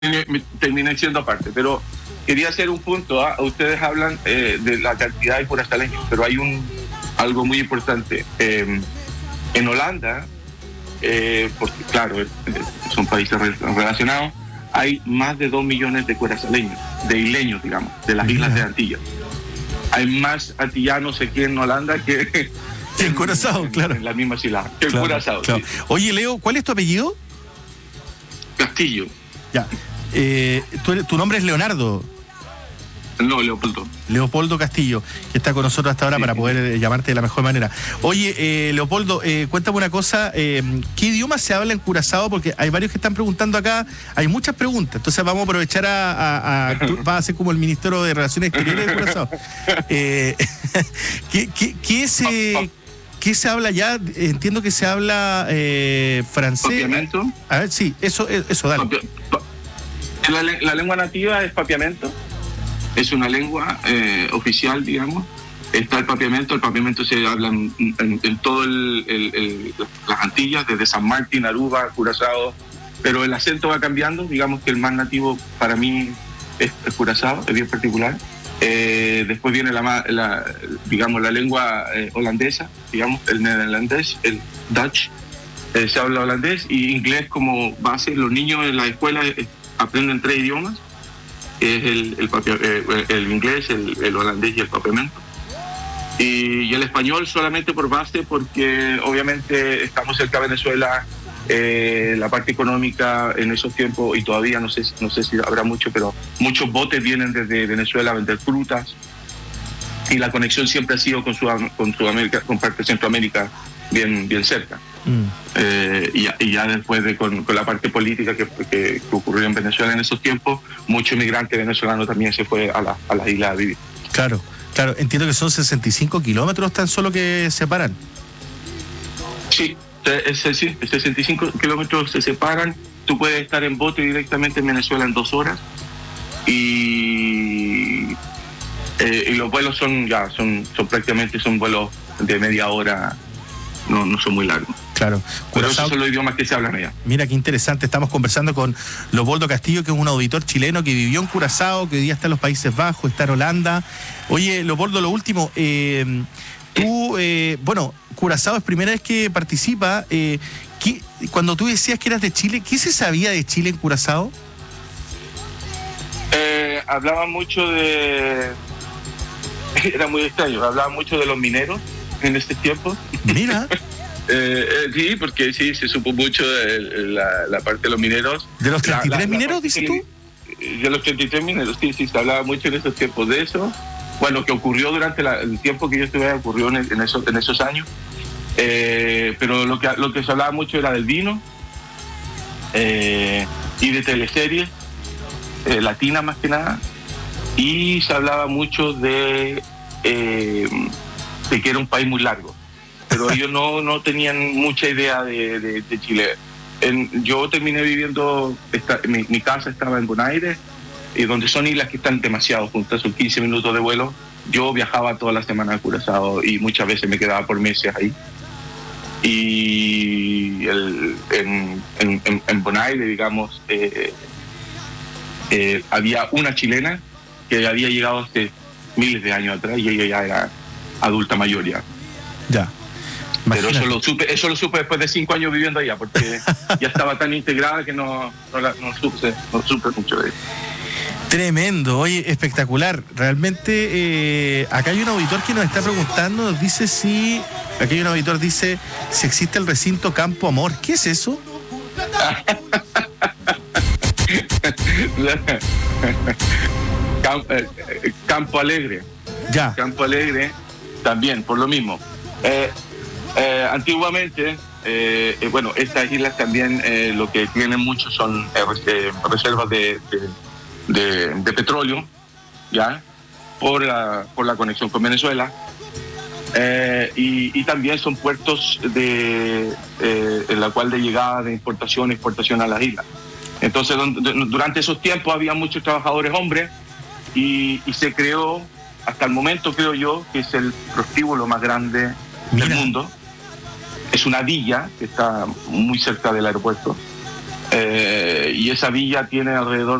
terminé siendo aparte, pero quería hacer un punto. Ustedes hablan de la cantidad de curacaleños, pero hay algo muy importante. En Holanda, porque claro, son países relacionados, hay más de 2 millones de curacaleños, de isleños, digamos, de las islas de Antillas. Hay más antillanos aquí en Holanda que en Curazao, claro. En la misma isla, que en Curazao. Claro. Sí. Oye, Leo, ¿cuál es tu apellido? Castillo. Ya. Tu nombre es Leonardo. No, Leopoldo. Leopoldo Castillo, que está con nosotros hasta ahora para poder llamarte de la mejor manera. Oye, Leopoldo, cuéntame una cosa, ¿qué idioma se habla en Curazao? Porque hay varios que están preguntando acá, hay muchas preguntas, entonces vamos a aprovechar vas a ser como el Ministerio de Relaciones Exteriores de Curazao. ¿Qué se habla allá? Entiendo que se habla francés. ¿Papiamento? A ver, sí, eso dale. La lengua nativa es papiamento. Es una lengua oficial, digamos. Está el papiamento se habla en todo las Antillas, desde San Martín, Aruba, Curazao, pero el acento va cambiando. Digamos que el más nativo para mí es Curazao, es bien particular. Después viene la lengua holandesa, digamos, el neerlandés, el Dutch, se habla holandés y inglés como base. Los niños en la escuela aprenden 3 idiomas. Es el inglés, el holandés y el papiamento. Y el español solamente por base, porque obviamente estamos cerca de Venezuela, la parte económica en esos tiempos, y todavía no sé si habrá mucho, pero muchos botes vienen desde Venezuela a vender frutas, y la conexión siempre ha sido con Sudamérica, con parte de Centroamérica bien cerca. Y ya después con la parte política que ocurrió en Venezuela en esos tiempos, mucho inmigrante venezolano también se fue a las islas a vivir. Claro, entiendo que son 65 kilómetros tan solo que separan. Sí, 65 kilómetros se separan. Tú puedes estar en bote directamente en Venezuela en 2 horas, y los vuelos son prácticamente vuelos de media hora, no son muy largos. Claro. Pero esos son los idiomas que se hablan allá. Mira qué interesante, estamos conversando con Leopoldo Castillo, que es un auditor chileno que vivió en Curazao, que hoy día está en los Países Bajos, está en Holanda. Oye, Leopoldo, lo último, Curazao es primera vez que participa. Cuando tú decías que eras de Chile, ¿qué se sabía de Chile en Curazao? Hablaban mucho era muy extraño, hablaban mucho de los mineros en este tiempo. Mira. Sí, porque sí, se supo mucho de la parte de los mineros. ¿De los 33 mineros, dices tú? De los 33 mineros, sí, se hablaba mucho en esos tiempos de eso. Bueno, que ocurrió durante el tiempo que yo estuve, ocurrió en esos años. Pero lo que se hablaba mucho era del vino y de teleseries latinas más que nada. Y se hablaba mucho de que era un país muy largo. Pero ellos no tenían mucha idea de Chile. Yo terminé viviendo, mi casa estaba en Bonaire, y donde son islas que están demasiado juntas, son 15 minutos de vuelo. Yo viajaba toda la semana a Curazao y muchas veces me quedaba por meses ahí. Y en Bonaire, digamos, había una chilena que había llegado hace miles de años atrás, y ella ya era adulta mayor ya. Ya. Pero eso lo supe después de 5 años viviendo allá, porque ya estaba tan integrada que no supe mucho de eso. Tremendo, oye, espectacular. Realmente, acá hay un auditor que nos está preguntando, nos dice si existe el recinto Campo Amor. ¿Qué es eso? Campo Alegre. Ya. Campo Alegre también, por lo mismo. Antiguamente, estas islas también lo que tienen mucho son reservas de petróleo, ya, por la conexión con Venezuela, y también son puertos en la cual de llegada de importación y exportación a las islas. Entonces, durante esos tiempos había muchos trabajadores hombres, y se creó, hasta el momento creo yo, que es el prostíbulo más grande del mundo. Es una villa que está muy cerca del aeropuerto, Y esa villa tiene alrededor